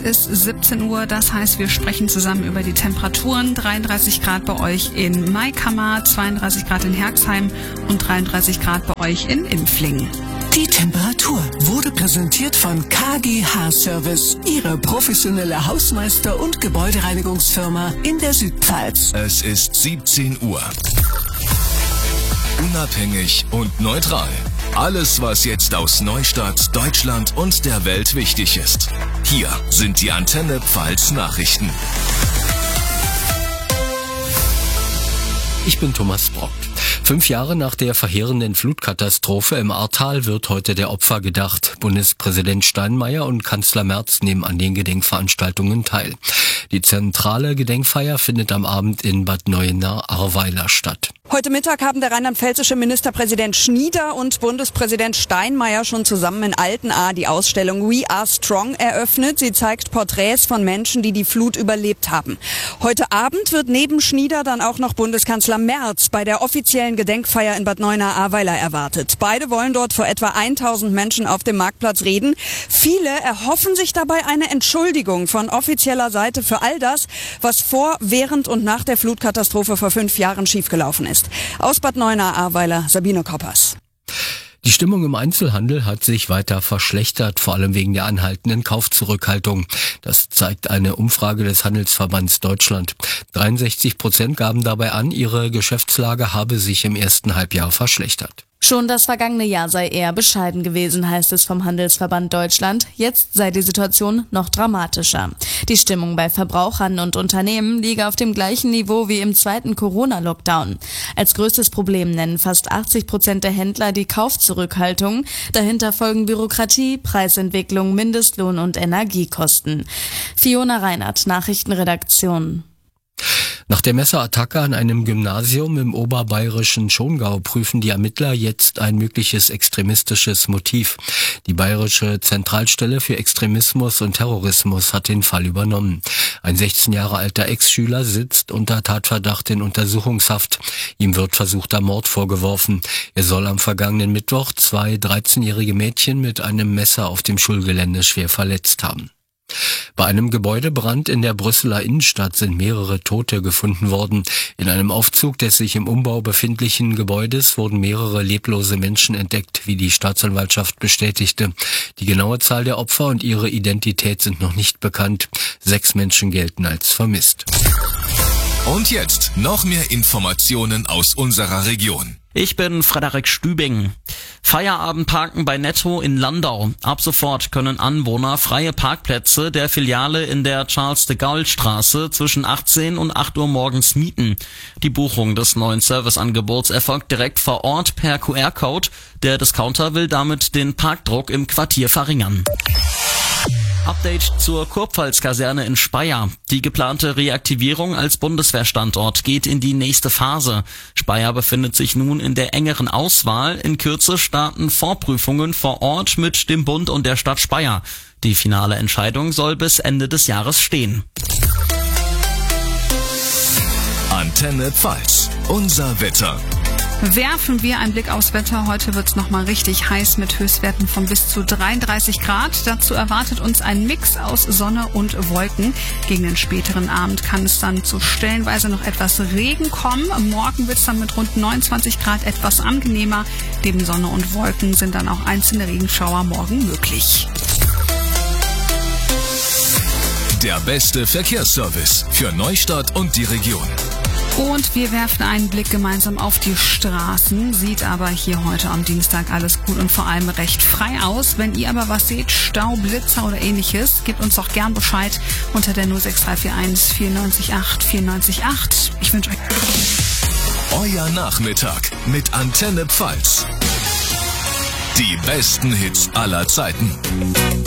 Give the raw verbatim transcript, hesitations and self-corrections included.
ist siebzehn Uhr, das heißt, wir sprechen zusammen über die Temperaturen. dreiunddreißig Grad bei euch in Maikammer, zweiunddreißig Grad in Herxheim und dreiunddreißig Grad bei euch in Impflingen. Die Temperatur wurde präsentiert von K G H Service, Ihre professionelle Hausmeister- und Gebäudereinigungsfirma in der Südpfalz. Es ist siebzehn Uhr. Unabhängig und neutral. Alles, was jetzt aus Neustadt, Deutschland und der Welt wichtig ist. Hier sind die Antenne Pfalz Nachrichten. Ich bin Thomas Brockt. Fünf Jahre nach der verheerenden Flutkatastrophe im Ahrtal wird heute der Opfer gedacht. Bundespräsident Steinmeier und Kanzler Merz nehmen an den Gedenkveranstaltungen teil. Die zentrale Gedenkfeier findet am Abend in Bad Neuenahr-Ahrweiler statt. Heute Mittag haben der rheinland-pfälzische Ministerpräsident Schnieder und Bundespräsident Steinmeier schon zusammen in Altenahr die Ausstellung We Are Strong eröffnet. Sie zeigt Porträts von Menschen, die die Flut überlebt haben. Heute Abend wird neben Schnieder dann auch noch Bundeskanzler Merz bei der offiziellen Gedenkfeier in Bad Neuenahr-Ahrweiler erwartet. Beide wollen dort vor etwa tausend Menschen auf dem Marktplatz reden. Viele erhoffen sich dabei eine Entschuldigung von offizieller Seite für all das, was vor, während und nach der Flutkatastrophe vor fünf Jahren schiefgelaufen ist. Aus Bad Neuenahr-Ahrweiler, Sabine Koppers. Die Stimmung im Einzelhandel hat sich weiter verschlechtert, vor allem wegen der anhaltenden Kaufzurückhaltung. Das zeigt eine Umfrage des Handelsverbands Deutschland. dreiundsechzig Prozent gaben dabei an, ihre Geschäftslage habe sich im ersten Halbjahr verschlechtert. Schon das vergangene Jahr sei eher bescheiden gewesen, heißt es vom Handelsverband Deutschland. Jetzt sei die Situation noch dramatischer. Die Stimmung bei Verbrauchern und Unternehmen liege auf dem gleichen Niveau wie im zweiten Corona-Lockdown. Als größtes Problem nennen fast achtzig Prozent der Händler die Kaufzurückhaltung. Dahinter folgen Bürokratie, Preisentwicklung, Mindestlohn und Energiekosten. Fiona Reinert, Nachrichtenredaktion. Nach der Messerattacke an einem Gymnasium im oberbayerischen Schongau prüfen die Ermittler jetzt ein mögliches extremistisches Motiv. Die Bayerische Zentralstelle für Extremismus und Terrorismus hat den Fall übernommen. Ein sechzehn Jahre alter Ex-Schüler sitzt unter Tatverdacht in Untersuchungshaft. Ihm wird versuchter Mord vorgeworfen. Er soll am vergangenen Mittwoch zwei dreizehnjährige Mädchen mit einem Messer auf dem Schulgelände schwer verletzt haben. Bei einem Gebäudebrand in der Brüsseler Innenstadt sind mehrere Tote gefunden worden. In einem Aufzug des sich im Umbau befindlichen Gebäudes wurden mehrere leblose Menschen entdeckt, wie die Staatsanwaltschaft bestätigte. Die genaue Zahl der Opfer und ihre Identität sind noch nicht bekannt. Sechs Menschen gelten als vermisst. Und jetzt noch mehr Informationen aus unserer Region. Ich bin Frederik Stübing. Feierabendparken bei Netto in Landau. Ab sofort können Anwohner freie Parkplätze der Filiale in der Charles-de-Gaulle-Straße zwischen achtzehn und acht Uhr morgens mieten. Die Buchung des neuen Serviceangebots erfolgt direkt vor Ort per Q R-Code. Der Discounter will damit den Parkdruck im Quartier verringern. Update zur Kurpfalz-Kaserne in Speyer. Die geplante Reaktivierung als Bundeswehrstandort geht in die nächste Phase. Speyer befindet sich nun in der engeren Auswahl. In Kürze starten Vorprüfungen vor Ort mit dem Bund und der Stadt Speyer. Die finale Entscheidung soll bis Ende des Jahres stehen. Antenne Pfalz, unser Wetter. Werfen wir einen Blick aufs Wetter. Heute wird es nochmal richtig heiß mit Höchstwerten von bis zu dreiunddreißig Grad. Dazu erwartet uns ein Mix aus Sonne und Wolken. Gegen den späteren Abend kann es dann zu stellenweise noch etwas Regen kommen. Morgen wird es dann mit rund neunundzwanzig Grad etwas angenehmer. Neben Sonne und Wolken sind dann auch einzelne Regenschauer morgen möglich. Der beste Verkehrsservice für Neustadt und die Region. Und wir werfen einen Blick gemeinsam auf die Straßen, sieht aber hier heute am Dienstag alles gut und vor allem recht frei aus. Wenn ihr aber was seht, Stau, Blitzer oder ähnliches, gebt uns doch gern Bescheid unter der null sechs drei vier eins vier neun acht vier neun acht. Ich wünsche euch Euer Nachmittag mit Antenne Pfalz. Die besten Hits aller Zeiten.